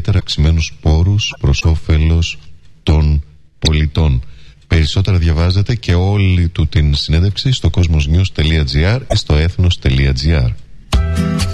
ιδιαίτερα αυξημένους πόρους προς όφελος των πολιτών. Περισσότερα διαβάζετε και όλη του την συνέντευξη στο cosmosnews.gr ή στο ethnos.gr.